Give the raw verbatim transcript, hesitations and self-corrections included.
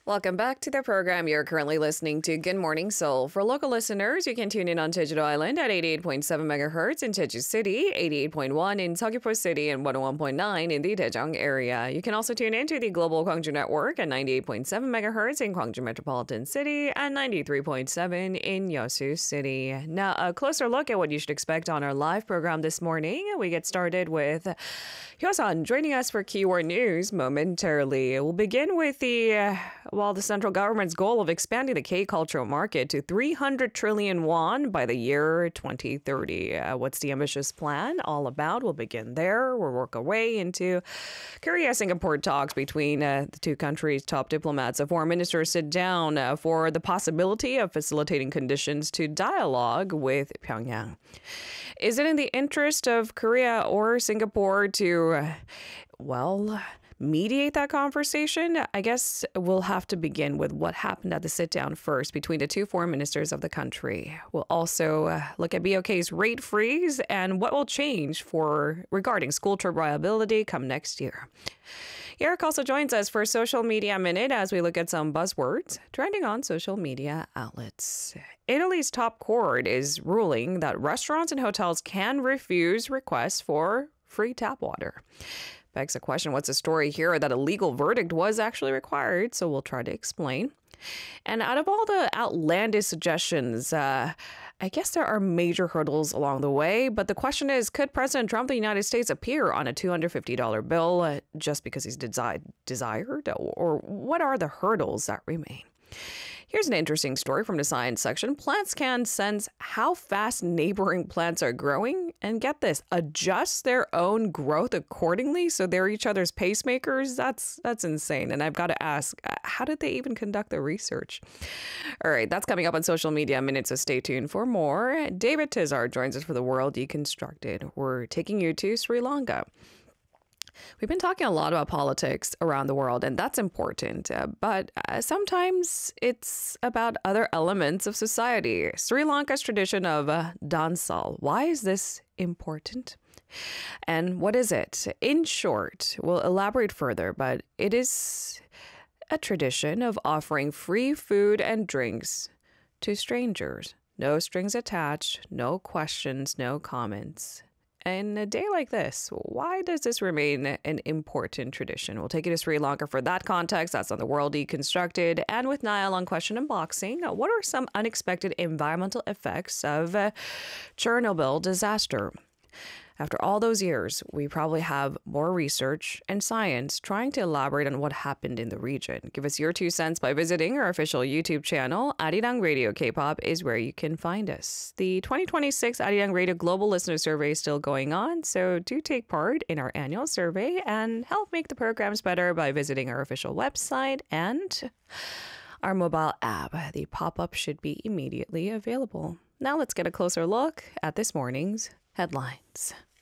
Welcome back to the program. You're currently listening to Good Morning Seoul. For local listeners, you can tune in on Jeju Island at eighty-eight point seven megahertz in Jeju City, eighty-eight point one in Seogwipo City, and one oh one point nine in the Daejeong area. You can also tune in to the Global Gwangju Network at ninety-eight point seven megahertz in Gwangju Metropolitan City and ninety-three point seven in Yeosu City. Now, a closer look at what you should expect on our live program this morning. We get started with Hyo-sun joining us for Keyword News momentarily. We'll begin with the... Uh, While the central government's goal of expanding the K-cultural market to three hundred trillion won by the year twenty thirty. Uh, what's the ambitious plan all about? We'll begin there. We'll work our way into Korea-Singapore talks between uh, the two countries' top diplomats. The foreign ministers sit down uh, for the possibility of facilitating conditions to dialogue with Pyongyang. Is it in the interest of Korea or Singapore to, uh, well... mediate that conversation? I guess we'll have to begin with what happened at the sit-down first between the two foreign ministers of the country. We'll also uh, look at B O K's rate freeze and what will change for regarding school trip viability come next year. Eric also joins us for Social Media Minute as we look at some buzzwords trending on social media outlets. Italy's top court is ruling that restaurants and hotels can refuse requests for free tap water. Begs the question, what's the story here that a legal verdict was actually required? So we'll try to explain. And out of all the outlandish suggestions, uh, I guess there are major hurdles along the way. But the question is, could President Trump of the United States appear on a two hundred fifty dollars bill uh, just because he's desi- desired? Or what are the hurdles that remain? Here's an interesting story from the science section. Plants can sense how fast neighboring plants are growing and, get this, adjust their own growth accordingly so they're each other's pacemakers. That's that's insane. And I've got to ask, how did they even conduct the research? All right, that's coming up on Social Media Minute, so stay tuned for more. David Tizar joins us for The World Deconstructed. We're taking you to Sri Lanka. We've been talking a lot about politics around the world, and that's important. Uh, but uh, sometimes it's about other elements of society. Sri Lanka's tradition of uh, dansal. Why is this important? And what is it? In short, we'll elaborate further, but it is a tradition of offering free food and drinks to strangers. No strings attached, no questions, no comments. In a day like this, why does this remain an important tradition? We'll take you to Sri Lanka for that context. That's on The World Deconstructed. And with Niall on Question Unboxing, what are some unexpected environmental effects of uh, Chernobyl disaster? After all those years, we probably have more research and science trying to elaborate on what happened in the region. Give us your two cents by visiting our official YouTube channel. Arirang Radio K-pop is where you can find us. The twenty twenty-six Arirang Radio Global Listener Survey is still going on, so do take part in our annual survey and help make the programs better by visiting our official website and our mobile app. The pop-up should be immediately available. Now let's get a closer look at this morning's headlines.